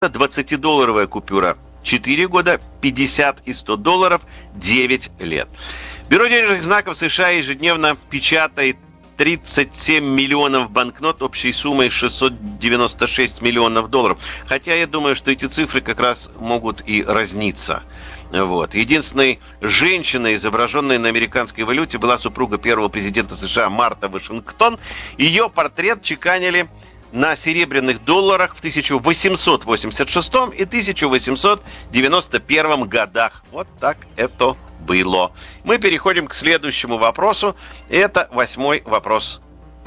20-долларовая купюра 4 года, 50 и 100 долларов 9 лет. Бюро денежных знаков США ежедневно печатает 37 миллионов банкнот общей суммой 696 миллионов долларов. Хотя я думаю, что эти цифры как раз могут и разниться. Вот. Единственной женщиной, изображенной на американской валюте, была супруга первого президента США Марта Вашингтон. Ее портрет чеканили на серебряных долларах в 1886 и 1891 годах. Вот так это было. Мы переходим к следующему вопросу. Это 8-й вопрос.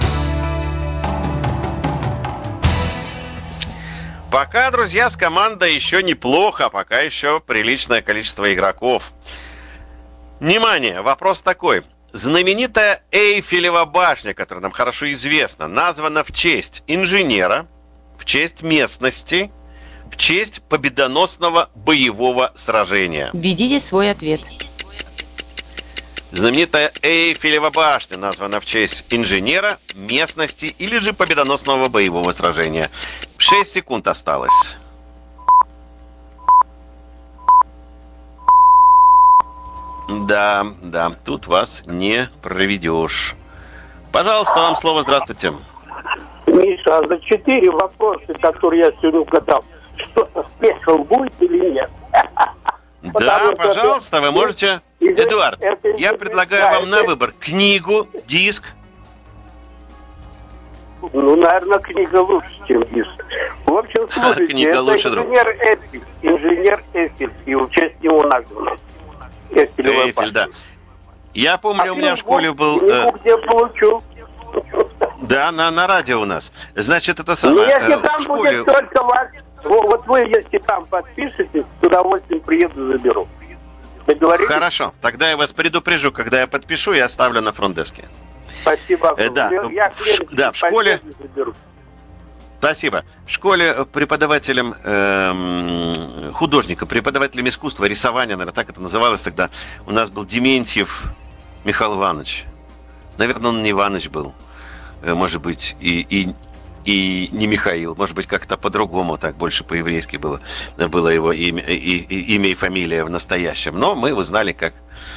Пока, друзья, с командой еще неплохо, пока еще приличное количество игроков. Внимание, вопрос такой. Знаменитая Эйфелева башня, которая нам хорошо известна, названа в честь инженера, в честь местности, в честь победоносного боевого сражения. Введите свой ответ. Знаменитая Эйфелева башня названа в честь инженера, местности или же победоносного боевого сражения. 6 секунд осталось. Да, тут вас не проведешь. Пожалуйста, вам слово. Здравствуйте. Миша, а за 4 вопроса, которые я сегодня угадал, что-то спешл будет или нет? Да, пожалуйста, вы можете... Эдуард, я предлагаю вам на выбор книгу, диск. Ну, наверное, книга лучше, чем диск. В общем, слушайте, книга лучше, друг. Инженер Эйфель, и в честь него названо. Эйфель, да. Я помню, у меня в школе был... где получу. Да, на радио у нас. Значит, это самое... Если там в школе... будет только вас... Вот вы, если там подпишетесь, с удовольствием приеду, заберу. Договорились? Хорошо. Тогда я вас предупрежу, когда я подпишу, я оставлю на фронт-деске. Спасибо. Да, в школе... заберу. Спасибо. В школе преподавателем художника, преподавателем искусства, рисования, наверное, так это называлось тогда, у нас был Дементьев Михаил Иванович. Наверное, он не Иванович был. Может быть, и не Михаил. Может быть, как-то по-другому, так больше по-еврейски было его имя и фамилия в настоящем. Но мы его знали как...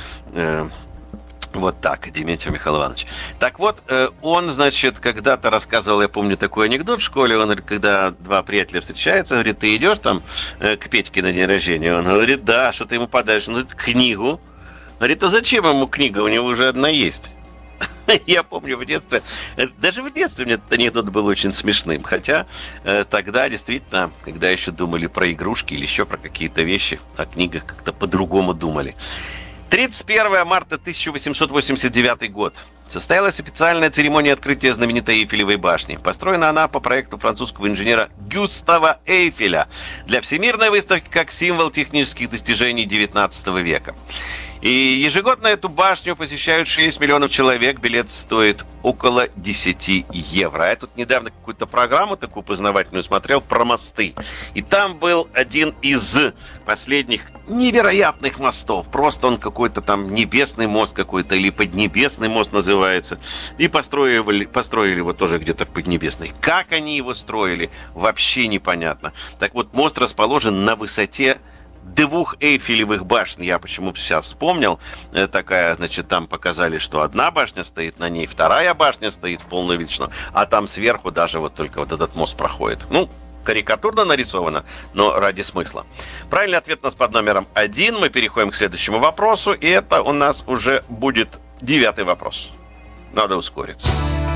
Вот так, Дементьев Михаил Иванович. Так вот, он, значит, когда-то рассказывал, я помню такой анекдот в школе, он говорит, когда два приятеля встречаются, говорит, ты идешь там к Петьке на день рождения? Он говорит, да, что ты ему подаришь? Он говорит, книгу. Говорит, а зачем ему книга? У него уже одна есть. Я помню в детстве, даже в детстве мне этот анекдот был очень смешным, хотя тогда действительно, когда еще думали про игрушки или еще про какие-то вещи, о книгах как-то по-другому думали. 31 марта 1889 год. Состоялась официальная церемония открытия знаменитой Эйфелевой башни. Построена она по проекту французского инженера Гюстава Эйфеля для всемирной выставки как символ технических достижений XIX века. И ежегодно эту башню посещают 6 миллионов человек. Билет стоит около 10 евро. Я тут недавно какую-то программу такую познавательную смотрел про мосты. И там был один из последних невероятных мостов. Просто он какой-то там небесный мост какой-то, или поднебесный мост называется. И построили его тоже где-то в Поднебесной. Как они его строили, вообще непонятно. Так вот, мост расположен на высоте 2 Эйфелевых башен. Я почему сейчас вспомнил. Такая, значит, там показали, что одна башня стоит на ней, вторая башня стоит в полную величину, а там сверху даже вот только вот этот мост проходит. Ну, карикатурно нарисовано, но ради смысла. Правильный ответ у нас под номером 1. Мы переходим к следующему вопросу, и это у нас уже будет 9-й вопрос. Надо ускориться.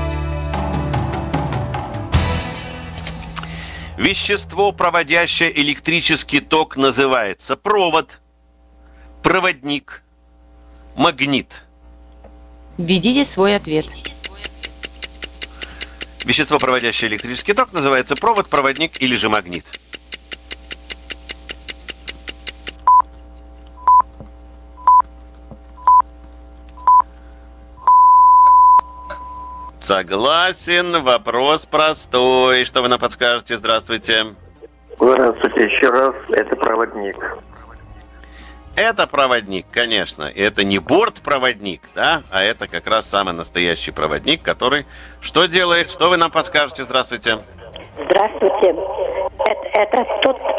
Вещество, проводящее электрический ток, называется провод, проводник, магнит. Введите свой ответ. Вещество, проводящее электрический ток, называется провод, проводник или же магнит. Согласен, вопрос простой. Что вы нам подскажете? Здравствуйте. Здравствуйте еще раз. Это проводник. Это проводник, конечно. Это не бортпроводник, да, а это как раз самый настоящий проводник, который что делает? Что вы нам подскажете? Здравствуйте. Здравствуйте. Это тот